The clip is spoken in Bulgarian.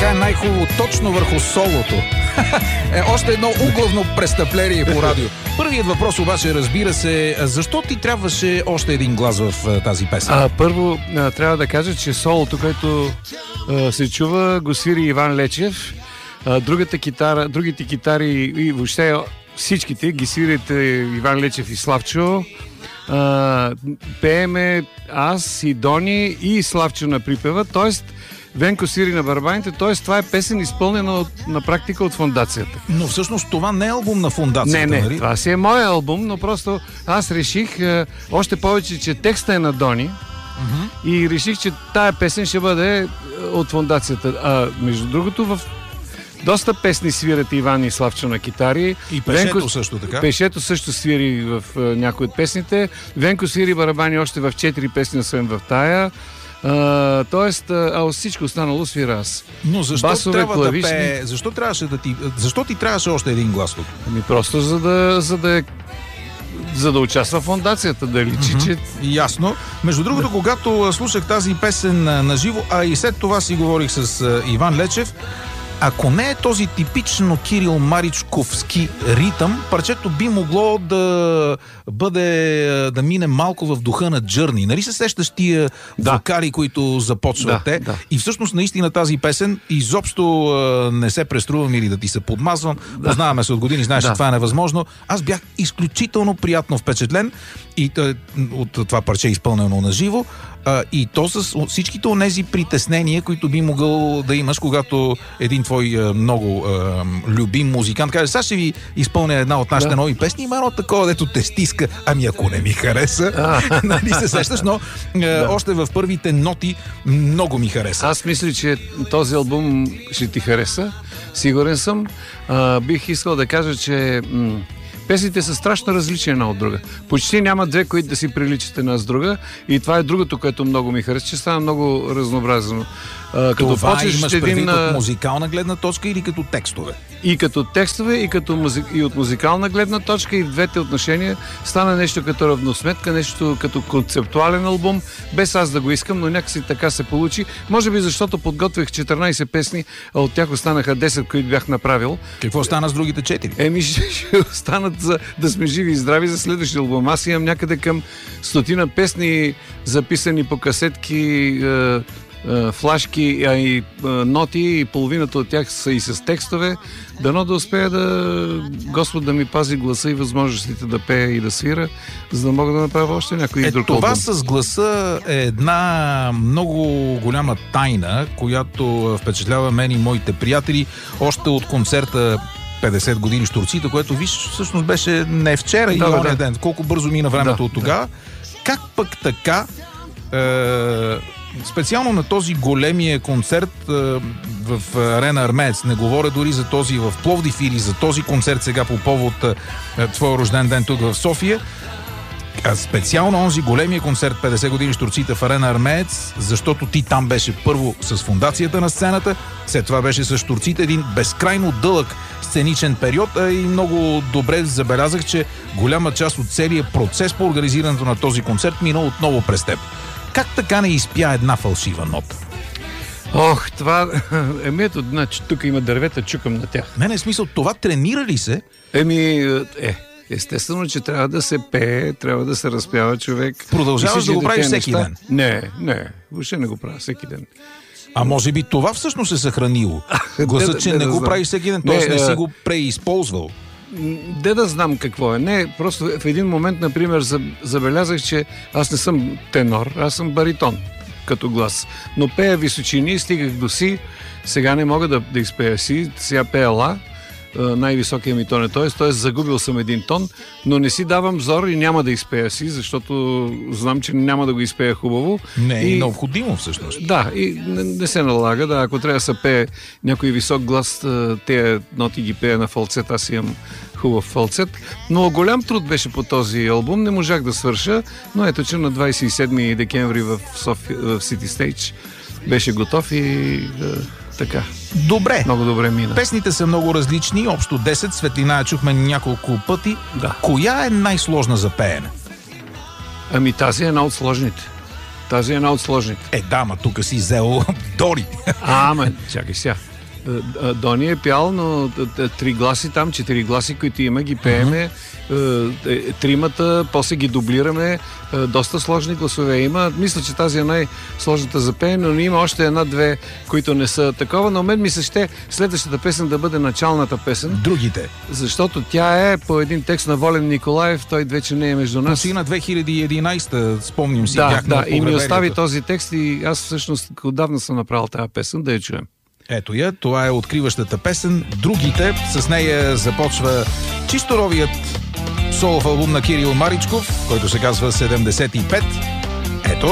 така е най-хубаво точно върху солото. Още едно углавно престъпление по радио. Първият въпрос обаче, разбира се, защо ти трябваше още един глас в тази песен? Първо, трябва да кажа, че солото, което се чува, го свири Иван Лечев. Другите китари и въобще всичките ги свирите Иван Лечев и Славчо. Пееме аз и Дони и Славчо на припева, т.е. Венко свири на барабаните, т.е. това е песен изпълнена на практика от фондацията. Но всъщност това не е албум на фондацията, не, нали? Това си е моя албум, но просто аз реших, още повече, че текста е на Дони, и реших, че тая песен ще бъде от фондацията. Между другото, в доста песни свират Иван и Славчо на китари. И Пешето също така. Пешето също свири в някои от песните. Венко свири барабани още в 4 песни, освен в тая. Тоест, всичко останало свира аз. Но защо басове, трябва клавишни... да пее? Защо ти трябваше още един глас тук? Просто за да участва в фондацията, да личи, че... Ясно. Между другото, когато слушах тази песен на живо, а и след това си говорих с Иван Лечев, ако не е този типично Кирил Маричковски ритъм, парчето би могло да мине малко в духа на Джърни. Нали се сещаш тия вокали, които започват те? Да. И всъщност наистина тази песен изобщо не се преструвам или да ти се подмазвам. Познаваме се от години, знаеш, че това е невъзможно. Аз бях изключително приятно впечатлен и от това парче изпълнено на живо. И то с всичките онези притеснения, които би могъл да имаш, когато един твой много любим музикант каже: сега ще ви изпълня една от нашите нови песни, има едно такова, дето те стиска, ами ако не ми хареса, нали се сещаш, но още в първите ноти много ми хареса. Аз мисля, че този албум ще ти хареса, сигурен съм. Бих искал да кажа, че песните са страшно различни една от друга. Почти няма две, които да си приличат една с друга. И това е другото, което много ми харесва, че става много разнообразно. Това имаш предвид от музикална гледна точка или като текстове? И като текстове, и от музикална гледна точка, и в двете отношения стана нещо като равносметка, нещо като концептуален албум, без аз да го искам, но някакси така се получи. Може би защото подготвих 14 песни, а от тях останаха 10, които бях направил. Какво стана с другите 4? Ще останат да сме живи и здрави за следващия албум. Аз имам някъде към 100 песни, записани по касетки, флашки и ноти, и половината от тях са и с текстове. Дано да успея Господ да ми пази гласа и възможностите да пея и да свира, за да мога да направя още някой друг албум. Това с гласа е една много голяма тайна, която впечатлява мен и моите приятели още от концерта 50 години Штурците, което всъщност беше не вчера и ония ден. Колко бързо мина времето от тогава. Как пък така специално на този големия концерт в Арена Армеец, не говоря дори за този в Пловдив или за този концерт сега по повод твоя рожден ден тук в София, специално онзи големия концерт 50 години Штурците в Арена Армеец, защото ти там беше първо с фондацията на сцената, след това беше с Штурците, един безкрайно дълъг сценичен период, и много добре забелязах, че голяма част от целия процес по организирането на този концерт мина отново през теб. Как така не изпя една фалшива нота? Това... ето, значи, тук има дървета, чукам на тях. Не, смисъл, това тренира ли се? Естествено, че трябва да се пее, трябва да се разпява човек. Продължаваш да го правиш всеки ден? Не, въобще не го правя всеки ден. А може би това всъщност е съхранило? Гласът, че не го правиш всеки ден, т.е. не си го преизползвал. Да знам какво е. Не, просто в един момент, например, забелязах, че аз не съм тенор, аз съм баритон като глас. Но пея височини, стигах до си, сега не мога да изпея си, сега пея ла, най-високия ми тон е т.е. загубил съм един тон, но не си давам зор и няма да изпея си, защото знам, че няма да го изпея хубаво. Не е необходимо всъщност. Да, и не се налага, ако трябва да се пее някой висок глас, тези ноти ги пея на фалцет, аз имам хубав фалцет. Но голям труд беше по този албум, не можах да свърша, но ето, че на 27 декември в City Stage беше готов и така. Добре. Много добре мина. Песните са много различни, общо 10, Светлина я чухме няколко пъти. Да. Коя е най-сложна за пеене? Тази е една от сложните. Ма тук си взел Дори. Чакай сега. Дони е пял, но 3 гласи там, 4 гласи, които има, ги пееме. Тримата, после ги дублираме. Доста сложни гласове има. Мисля, че тази е най-сложната за пеене, но има още една-две, които не са такова. Но мен ми се ще следващата песен да бъде началната песен. Другите. Защото тя е по един текст на Волен Николаев. Той вече не е между нас. Почина 2011, спомням си. Да, и ми остави този текст и аз всъщност отдавна съм направил тази песен, да я чуем. Ето я, това е откриващата песен. Другите, с нея започва чисто новият солов албум на Кирил Маричков, който се казва 75. Ето,